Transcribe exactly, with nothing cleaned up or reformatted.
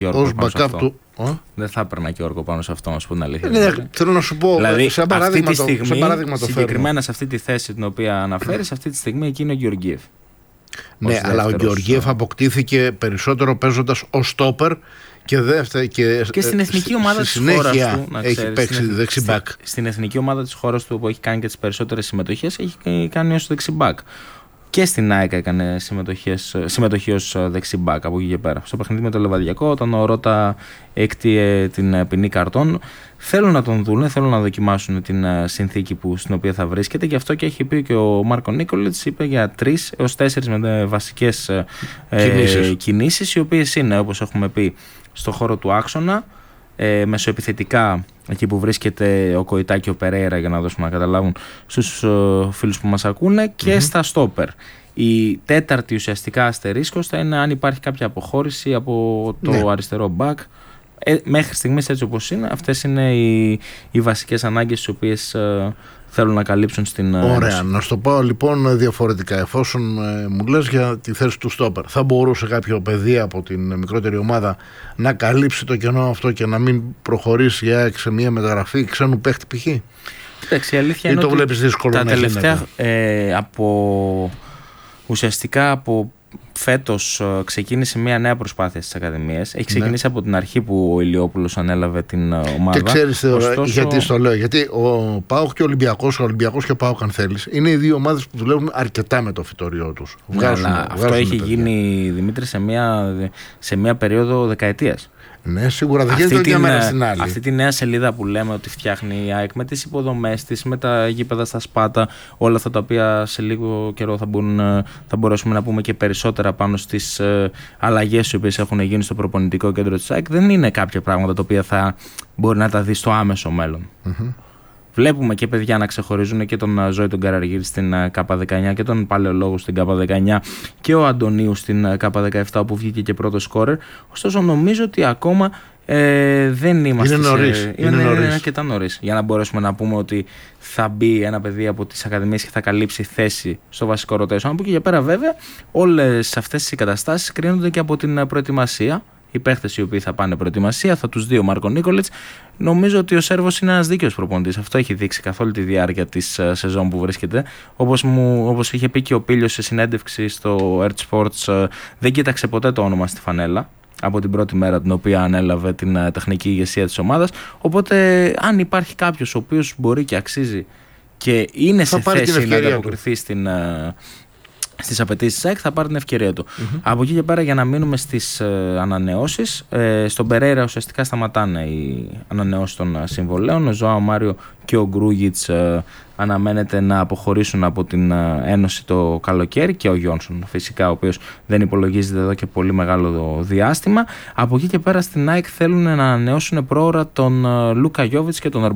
ως backup του. Δεν θα έπαιρνα και όρκο πάνω σε αυτό, να σου πω την αλήθεια. Ναι, θέλω να σου πω. Δηλαδή, σε παράδειγμα, αυτή τη στιγμή, σε παράδειγμα το συγκεκριμένα φέρνω. σε αυτή τη θέση την οποία αναφέρεις, αυτή τη στιγμή εκεί είναι ο Γεωργίεφ. Ναι, αλλά ο Γεωργίεφ αποκτήθηκε περισσότερο παίζοντας ως στόπερ και δεύτερη. Και, και στην εθνική ομάδα της χώρας του. Να έχει ξέρεις, παίξει στην, δεξιμπάκ. Στην, στην εθνική ομάδα της χώρας του που έχει κάνει και τις περισσότερες συμμετοχές, έχει κάνει ως δεξιμπάκ. Και στην ΑΕΚ έκανε συμμετοχή ως δεξιμπάκ από εκεί και πέρα. Στο παιχνίδι με το Λεβαδιακό, όταν ο Ρώτα έκτιε την ποινή καρτών, θέλουν να τον δουν, θέλουν να δοκιμάσουν την συνθήκη που, στην οποία θα βρίσκεται. Γι' αυτό και έχει πει και ο Μάρκο Νίκολιτς, είπε για τρεις έως τέσσερις με βασικές ε, κινήσεις, οι οποίες είναι, όπως έχουμε πει, στο χώρο του άξονα, ε, μεσοεπιθετικά, εκεί που βρίσκεται ο Κοϊτά και ο Περέιρα, για να δώσουμε να καταλάβουν στους uh, φίλους που μας ακούνε, και mm-hmm. στα στόπερ. Η τέταρτη ουσιαστικά αστερίσκος θα είναι αν υπάρχει κάποια αποχώρηση από το ναι. αριστερό μπακ. Ε, μέχρι στιγμής, έτσι όπως είναι, αυτές είναι οι, οι βασικές ανάγκες τις οποίες uh, θέλουν να καλύψουν στην. Ωραία, ένωση. Να σου το πάω λοιπόν διαφορετικά. Εφόσον ε, μου λες για τη θέση του στόπερ, θα μπορούσε κάποιο παιδί από την μικρότερη ομάδα να καλύψει το κενό αυτό και να μην προχωρήσει για σε μια μεταγραφή ξένου παίχτη π.χ.? Εντάξει, η αλήθεια είναι το ότι βλέπεις δύσκολο τα να τελευταία ε, από ουσιαστικά από φέτος ξεκίνησε μια νέα προσπάθεια στις ακαδημίες. Έχει ξεκινήσει ναι. από την αρχή που ο Ηλιόπουλος ανέλαβε την ομάδα. Και ξέρεις Ωστόσο... γιατί στο λέω? Γιατί ο ΠΑΟΚ και ο Ολυμπιακός, ο Ολυμπιακός και ο ΠΑΟΚ, αν θέλεις, είναι οι δύο ομάδες που δουλεύουν αρκετά με το φυτόριό τους. Βγάζουν, ναι, βγάζουν, αυτό έχει γίνει, Δημήτρη, σε μια, σε μια περίοδο δεκαετίας. Ναι, σίγουρα δεν γίνεται μια μέρα στην άλλη. Αυτή τη νέα σελίδα που λέμε ότι φτιάχνει η ΑΕΚ με τις υποδομές της, με τα γήπεδα στα Σπάτα, όλα αυτά τα οποία σε λίγο καιρό θα, μπορούν, θα μπορέσουμε να πούμε και περισσότερα πάνω στις ε, αλλαγές οι οποίες έχουν γίνει στο προπονητικό κέντρο της ΑΕΚ, δεν είναι κάποια πράγματα τα οποία θα μπορεί να τα δει στο άμεσο μέλλον. Mm-hmm. Βλέπουμε και παιδιά να ξεχωρίζουν, και τον Ζώη τον Καραργύρη στην Κάπα δεκαεννιά και τον Παλαιολόγο στην Κάπα δεκαεννιά και ο Αντωνίου στην Κάπα δεκαεπτά, όπου βγήκε και πρώτο σκόρερ. Ωστόσο, νομίζω ότι ακόμα ε, δεν είμαστε. Είναι νωρίς. Σε... Είναι, είναι, νωρίς. είναι αρκετά νωρίς για να μπορέσουμε να πούμε ότι θα μπει ένα παιδί από τις ακαδημίες και θα καλύψει θέση στο βασικό rotation. Από εκεί και πέρα, βέβαια, όλες αυτές οι καταστάσεις κρίνονται και από την προετοιμασία. Οι παίχτες οι οποίοι θα πάνε προετοιμασία, θα τους δει ο Μάρκο Νίκολιτς. Νομίζω ότι ο Σέρβος είναι ένας δίκαιος προπονητής. Αυτό έχει δείξει καθ' όλη τη διάρκεια της uh, σεζόν που βρίσκεται. Όπως, μου, όπως είχε πει και ο Πίλιος σε συνέντευξη στο Earth Sports, uh, δεν κοίταξε ποτέ το όνομα στη φανέλα από την πρώτη μέρα την οποία ανέλαβε την uh, τεχνική ηγεσία της ομάδας. Οπότε, αν υπάρχει κάποιος ο οποίος μπορεί και αξίζει και είναι θα σε θέση να ανταποκριθεί στην. Uh, στις απαιτήσεις της ΑΕΚ, θα πάρει την ευκαιρία του. Mm-hmm. Από εκεί και πέρα, για να μείνουμε στις ε, ανανεώσεις, ε, στον Περέιρα ουσιαστικά σταματάνε οι ανανεώσεις των ε, συμβολέων. Ο Ζωάο Μάριο και ο Γκρούγιτς ε, αναμένεται να αποχωρήσουν από την ε, Ένωση το καλοκαίρι, και ο Γιόνσον φυσικά, ο οποίος δεν υπολογίζεται εδώ και πολύ μεγάλο διάστημα. Από εκεί και πέρα στην ΑΕΚ θέλουν να ανανεώσουν πρόωρα τον ε, Λούκα Γιόβιτς και τον